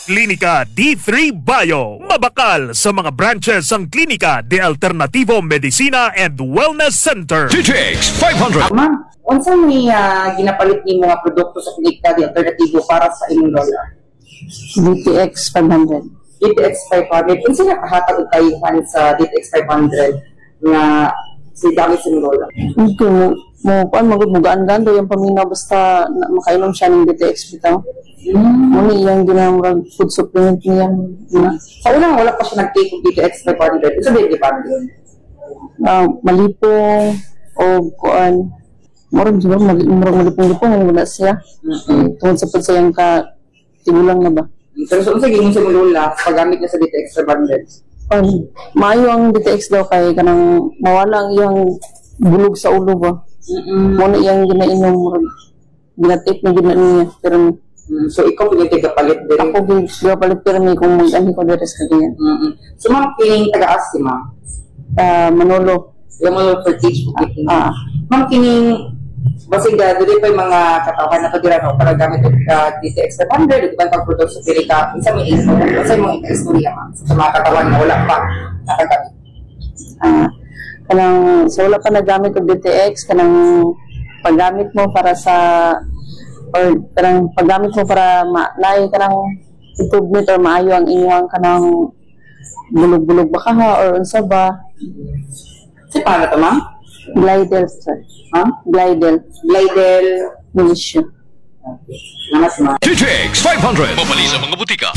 Klinika D3 Bio. Mabakal sa mga branches ang Klinika de Alternativo Medicina and Wellness Center. GTX 500. Ma'am, unsa may ginapalit ni mga produkto sa klinika di alternatibo para sa inyong lola? GTX 500. DTX 500. Unsa nakahatag og kayuhan sa DTX 500 nga si gamit sa inyong lola? Ito mo magandang daw yung paminaw basta makainom siya ng DTX bitaw. Muni yung ginamurag food supplement niya. Sa unang wala pa siya nag-take og DTX 500. Unsa ba yung gipamilya? Malipong o kuan. Murag malipong-lipong ang wala siya. Tungod sa pud sayang ka tigulang na ba. Pero so, unsa gingon sa inyong lola paggamit niya sa DTX 500? Maayo ang DTX daw kay kanang mawala ang iyang bulog sa ulo ba. Muna iyang ginainom murag ginatip na niya pero So ikaw yung tagapalit din? ako gapalit pero may kung mag-ani ko dito sa kanya. So ma'am, kining taga-as si ma'am? Manolo. Yung mga for teach po ma'am, kining basig dili pa yung mga katawan na pagdira no para gamit og DTX 500 ug ibang pagproduce sa pirika isa may istorya ma'am sa mga katawan na wala pa nakagamit. Kanang so wala pa nagamit og DTX kanang paggamit mo para sa or kanang paggamit mo para naay kanang improvement or maayo ang inyong kanang bulog-bulog ba kaha or unsa ba? Si paano to ma'am? Glidel sir. Glidel Glidel Militia. Namas ma'am. GTX 500. Mabali sa mga butika.